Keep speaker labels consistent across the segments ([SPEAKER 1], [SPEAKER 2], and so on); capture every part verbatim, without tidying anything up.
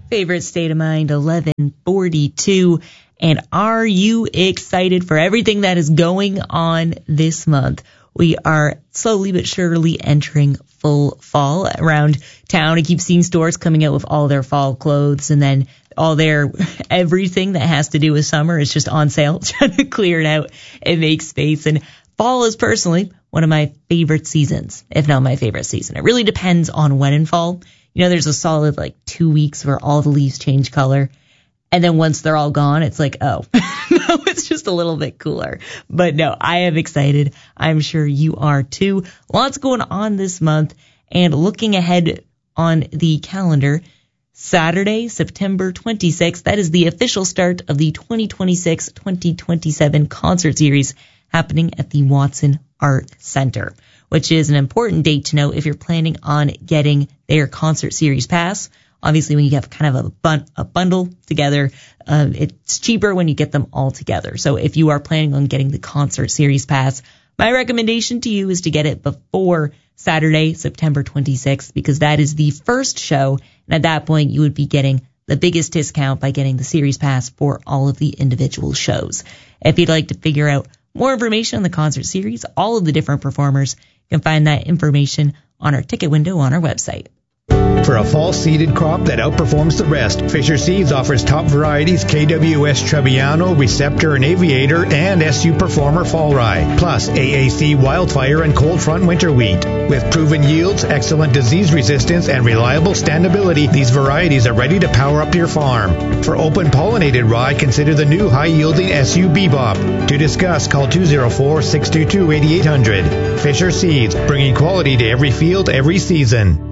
[SPEAKER 1] Favorite state of mind, eleven forty-two. And are you excited for everything that is going on this month? We are slowly but surely entering full fall around town. I keep seeing stores coming out with all their fall clothes, and then all their everything that has to do with summer is just on sale, trying to clear it out and make space. And fall is personally one of my favorite seasons, if not my favorite season. It really depends on when in fall. You know, there's a solid like two weeks where all the leaves change color. And then once they're all gone, it's like, oh, no, it's just a little bit cooler. But no, I am excited. I'm sure you are too. Lots going on this month. And looking ahead on the calendar, Saturday, September twenty-sixth, that is the official start of the twenty twenty-six twenty twenty-seven concert series happening at the Watson Art Center, which is an important date to know if you're planning on getting their concert series pass. Obviously, when you have kind of a, bun- a bundle together, uh, it's cheaper when you get them all together. So if you are planning on getting the concert series pass, my recommendation to you is to get it before Saturday, September twenty-sixth, because that is the first show. And at that point, you would be getting the biggest discount by getting the series pass for all of the individual shows. If you'd like to figure out more information on the concert series, all of the different performers, you can find that information on our ticket window on our website.
[SPEAKER 2] For a fall seeded crop that outperforms the rest, Fisher Seeds offers top varieties K W S Trebbiano, Receptor and Aviator, and S U Performer Fall Rye, plus A A C Wildfire and Cold Front Winter Wheat. With proven yields, excellent disease resistance, and reliable standability, these varieties are ready to power up your farm. For open pollinated rye, consider the new high-yielding S U Bebop. To discuss, call two oh four, six two two, eight eight hundred. Fisher Seeds, bringing quality to every field, every season.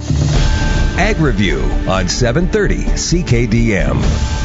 [SPEAKER 3] Ag Review on seven thirty C K D M.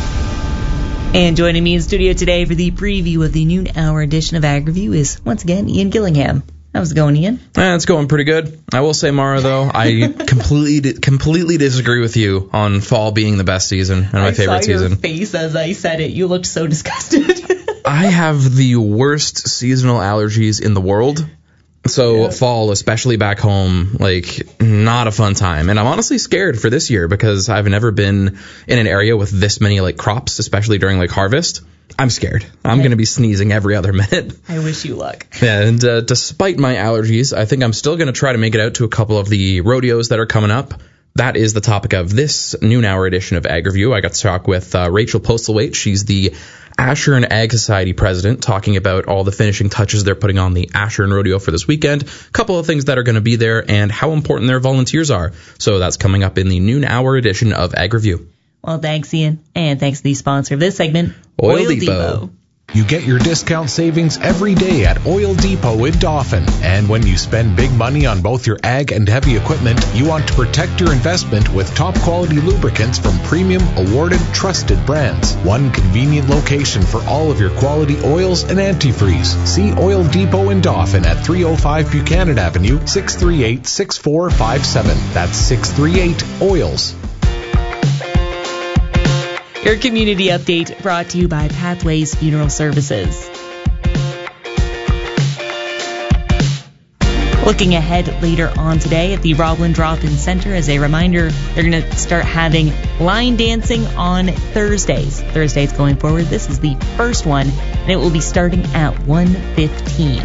[SPEAKER 1] And joining me in studio today for the preview of the noon hour edition of Ag Review is, once again, Ian Gillingham. How's it going, Ian?
[SPEAKER 4] Eh, it's going pretty good. I will say, Mara, though, I completely completely disagree with you on fall being the best season and my
[SPEAKER 1] I
[SPEAKER 4] favorite
[SPEAKER 1] saw your
[SPEAKER 4] season.
[SPEAKER 1] face as I said it. You looked so disgusted.
[SPEAKER 4] I have the worst seasonal allergies in the world. So
[SPEAKER 1] yeah.
[SPEAKER 4] Fall, especially back home, like, not a fun time. And I'm honestly scared for this year because I've never been in an area with this many, like, crops, especially during, like, harvest. I'm scared. I'm going to be sneezing every other minute.
[SPEAKER 1] I wish you luck.
[SPEAKER 4] Yeah, and uh, despite my allergies, I think I'm still going to try to make it out to a couple of the rodeos that are coming up. That is the topic of this noon hour edition of Ag Review. I got to talk with uh, Rachel Postlethwaite. She's the Ashern Ag Society president, talking about all the finishing touches they're putting on the Ashern Rodeo for this weekend, a couple of things that are going to be there, and how important their volunteers are. So that's coming up in the noon hour edition of Ag Review.
[SPEAKER 1] Well, thanks, Ian. And thanks to the sponsor of this segment,
[SPEAKER 4] Oil,
[SPEAKER 1] Oil
[SPEAKER 4] Depot.
[SPEAKER 1] Depot.
[SPEAKER 5] You get your discount savings every day at Oil Depot in Dauphin. And when you spend big money on both your ag and heavy equipment, you want to protect your investment with top quality lubricants from premium, awarded, trusted brands. One convenient location for all of your quality oils and antifreeze. See Oil Depot in Dauphin at three oh five Buchanan Avenue, six three eight, six four five seven. That's six three eight oils.
[SPEAKER 1] Your community update brought to you by Pathways Funeral Services. Looking ahead later on today at the Roblin Drop-In Center, as a reminder, they're going to start having line dancing on Thursdays. Thursdays going forward. This is the first one, and it will be starting at one fifteen.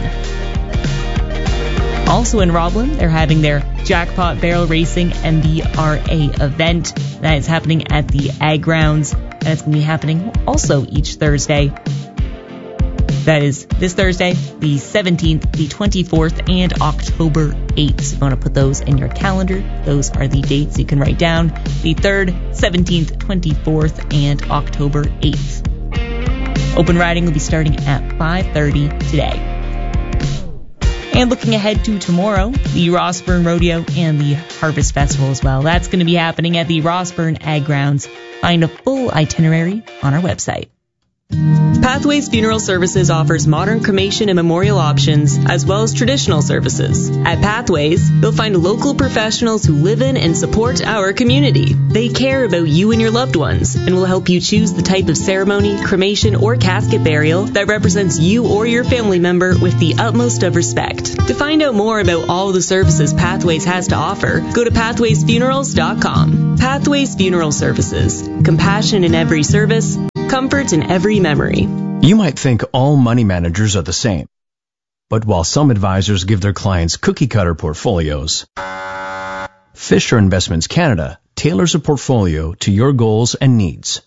[SPEAKER 1] Also in Roblin, they're having their Jackpot Barrel Racing M B R A event. That is happening at the Ag Grounds, and it's going to be happening also each Thursday. That is this Thursday, the seventeenth, the twenty-fourth, and October eighth. So if you want to put those in your calendar, those are the dates you can write down. The third, seventeenth, twenty-fourth, and October eighth. Open riding will be starting at five thirty today. And looking ahead to tomorrow, the Rossburn Rodeo and the Harvest Festival as well. That's going to be happening at the Rossburn Ag Grounds. Find a full itinerary on our website.
[SPEAKER 6] Pathways Funeral Services offers modern cremation and memorial options as well as traditional services. At Pathways, you'll find local professionals who live in and support our community. They care about you and your loved ones and will help you choose the type of ceremony, cremation, or casket burial that represents you or your family member with the utmost of respect. To find out more about all the services Pathways has to offer, go to pathways funerals dot com. Pathways Funeral Services. Compassion in every service, comfort in every memory.
[SPEAKER 7] You might think all money managers are the same. But while some advisors give their clients cookie-cutter portfolios, Fisher Investments Canada tailors a portfolio to your goals and needs.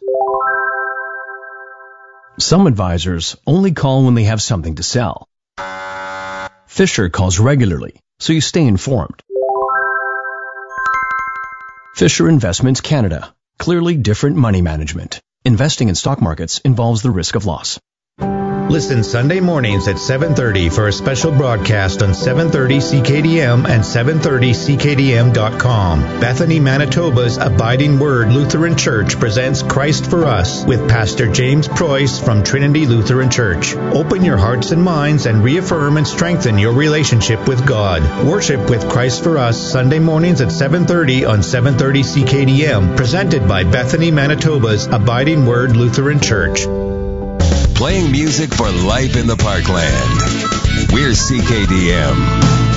[SPEAKER 7] Some advisors only call when they have something to sell. Fisher calls regularly, so you stay informed. Fisher Investments Canada. Clearly different money management. Investing in stock markets involves the risk of loss.
[SPEAKER 2] Listen Sunday mornings at seven thirty for a special broadcast on seven thirty C K D M and seven thirty C K D M dot com. Bethany, Manitoba's Abiding Word Lutheran Church presents Christ for Us with Pastor James Preuss from Trinity Lutheran Church. Open your hearts and minds and reaffirm and strengthen your relationship with God. Worship with Christ for Us Sunday mornings at seven thirty on seven thirty C K D M, presented by Bethany, Manitoba's Abiding Word Lutheran Church.
[SPEAKER 3] Playing music for life in the Parkland. We're C K D M.